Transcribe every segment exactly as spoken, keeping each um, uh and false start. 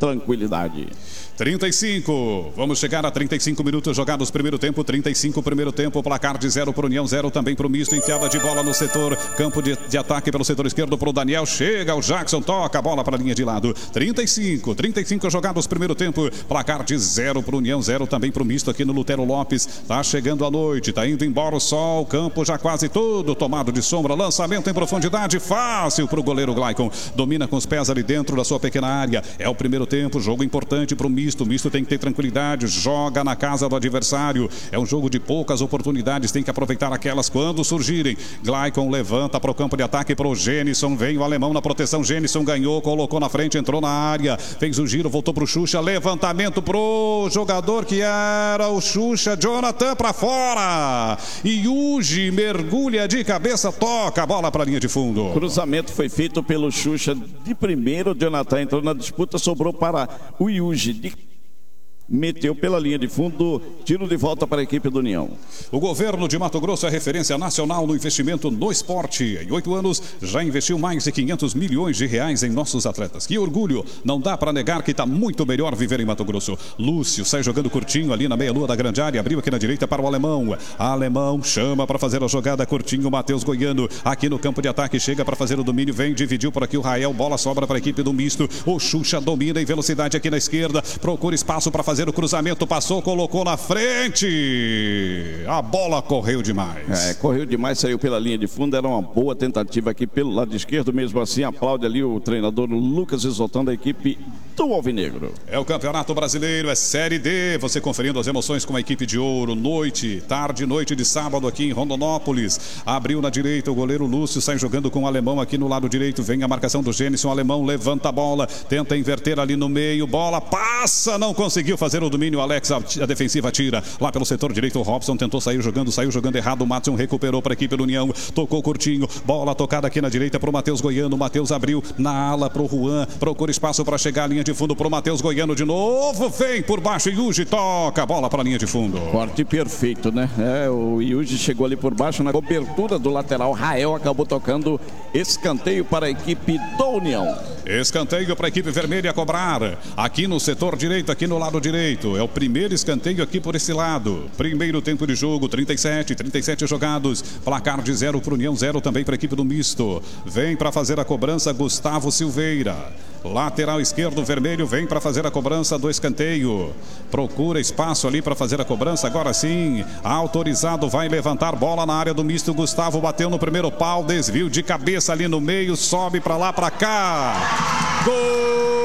tranquilidade. trinta e cinco, vamos chegar a trinta e cinco minutos jogados primeiro tempo, trinta e cinco primeiro tempo, placar de zero para o União, zero também para o misto, enfiada de bola no setor, campo de, de ataque pelo setor esquerdo para o Daniel, chega o Jackson, toca a bola para a linha de lado, trinta e cinco, trinta e cinco jogados primeiro tempo, placar de zero para o União, zero também para o misto aqui no Lutero Lopes, tá chegando a noite, tá indo embora o sol, campo já quase todo tomado de sombra, lançamento em profundidade, fácil para o goleiro Glaicon, domina com os pés ali dentro da sua pequena área, é o primeiro tempo, jogo importante para o misto. Misto, misto tem que ter tranquilidade, joga na casa do adversário, é um jogo de poucas oportunidades, tem que aproveitar aquelas quando surgirem. Glaicon levanta para o campo de ataque para o Genison, vem o alemão na proteção, Genison ganhou, colocou na frente, entrou na área, fez o giro, voltou para o Xuxa, levantamento pro jogador que era o Xuxa, Jonathan para fora, e Yuji mergulha de cabeça, toca a bola para a linha de fundo. Cruzamento foi feito pelo Xuxa de primeiro, o Jonathan entrou na disputa, sobrou para o Yuji de meteu pela linha de fundo, tiro de volta para a equipe do União. O governo de Mato Grosso é referência nacional no investimento no esporte. Em oito anos, já investiu mais de quinhentos milhões de reais em nossos atletas. Que orgulho! Não dá para negar que está muito melhor viver em Mato Grosso. Lúcio sai jogando curtinho ali na meia-lua da grande área, abriu aqui na direita para o alemão. Alemão chama para fazer a jogada curtinho, Matheus Goiano aqui no campo de ataque, chega para fazer o domínio, vem, dividiu por aqui o Rael, bola sobra para a equipe do misto. O Xuxa domina em velocidade aqui na esquerda, procura espaço para fazer fazer o cruzamento, passou, colocou na frente, a bola correu demais. É, correu demais, saiu pela linha de fundo, era uma boa tentativa aqui pelo lado esquerdo, mesmo assim aplaude ali o treinador Lucas exaltando a equipe do Alvinegro. É o Campeonato Brasileiro, é Série D, você conferindo as emoções com a equipe de ouro, noite, tarde, noite de sábado aqui em Rondonópolis, abriu na direita o goleiro Lúcio, sai jogando com o alemão aqui no lado direito, vem a marcação do Gênison, o alemão levanta a bola, tenta inverter ali no meio, bola passa, não conseguiu fazer o domínio, Alex, a, a defensiva tira, lá pelo setor direito o Robson tentou sair jogando, saiu jogando errado, o Matson recuperou para a equipe do União, tocou curtinho, bola tocada aqui na direita para o Matheus Goiano, o Matheus abriu na ala para o Juan, procura espaço para chegar à linha de fundo para o Matheus Goiano de novo, vem por baixo, Yuji toca a bola para a linha de fundo. Corte perfeito, né? É, o Yuji chegou ali por baixo na cobertura do lateral, Rael acabou tocando escanteio para a equipe do União. Escanteio para a equipe vermelha cobrar, aqui no setor direito, aqui no lado direito, é o primeiro escanteio aqui por esse lado, primeiro tempo de jogo, trinta e sete, trinta e sete jogados, placar de zero para o União, zero também para a equipe do misto, vem para fazer a cobrança Gustavo Silveira, lateral esquerdo vermelho, vem para fazer a cobrança do escanteio, procura espaço ali para fazer a cobrança, agora sim, autorizado, vai levantar bola na área do misto, Gustavo bateu no primeiro pau, desvio de cabeça ali no meio, sobe para lá, para cá, gol!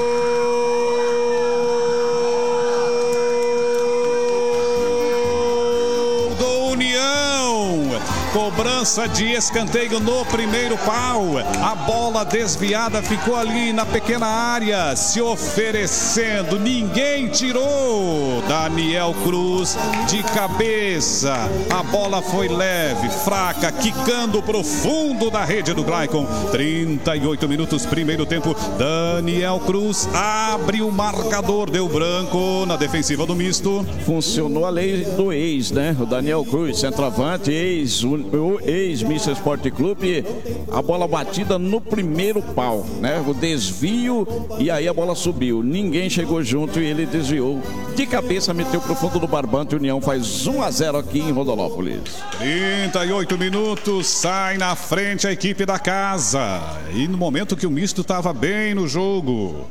Cobrança de escanteio no primeiro pau, a bola desviada ficou ali na pequena área, se oferecendo, ninguém tirou, Daniel Cruz de cabeça, a bola foi leve, fraca, quicando pro fundo da rede do Glaicon, trinta e oito minutos, primeiro tempo, Daniel Cruz abre o marcador, deu branco na defensiva do misto. Funcionou a lei do ex, né? O Daniel Cruz, centroavante, ex o ex-Mister Sport Clube, a bola batida no primeiro pau, né? O desvio e aí a bola subiu. Ninguém chegou junto e ele desviou. De cabeça, meteu pro fundo do barbante. União faz um a zero aqui em Rondonópolis. trinta e oito minutos, sai na frente a equipe da casa. E no momento que o misto estava bem no jogo.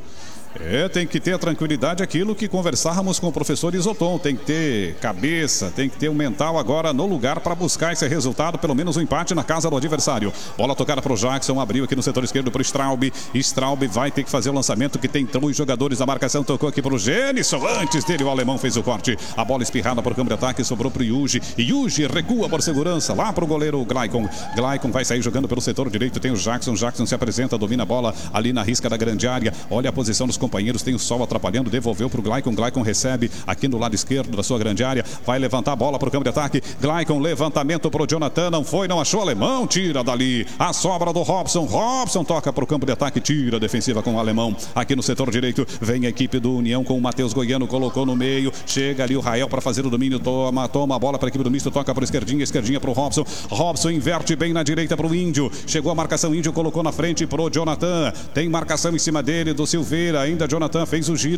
É, tem que ter a tranquilidade, aquilo que conversávamos com o professor Isoton, tem que ter cabeça, tem que ter o mental agora no lugar para buscar esse resultado, pelo menos um empate na casa do adversário. Bola tocada para o Jackson, abriu aqui no setor esquerdo para o Straub, Straub vai ter que fazer o lançamento, que tem três jogadores, a marcação tocou aqui para o Genison, antes dele o alemão fez o corte, a bola espirrada para o campo de ataque, sobrou para o Yuji, Yuji recua por segurança, lá para o goleiro Glaicon, Glaicon vai sair jogando pelo setor direito, tem o Jackson, Jackson se apresenta, domina a bola ali na risca da grande área, olha a posição dos companheiros, tem o sol atrapalhando, devolveu para o Glaicon, Glaicon recebe aqui no lado esquerdo da sua grande área, vai levantar a bola para o campo de ataque, Glaicon, levantamento para o Jonathan, não foi, não achou, alemão, tira dali, a sobra do Robson, Robson toca para o campo de ataque, tira a defensiva com o alemão, aqui no setor direito, vem a equipe do União com o Matheus Goiano, colocou no meio, chega ali o Rael para fazer o domínio, toma, toma a bola para a equipe do misto, toca para a esquerdinha, esquerdinha para o Robson, Robson inverte bem na direita para o Índio, chegou a marcação, Índio colocou na frente para o Jonathan, tem marcação em cima dele do Silveira, ainda Jonathan fez o giro,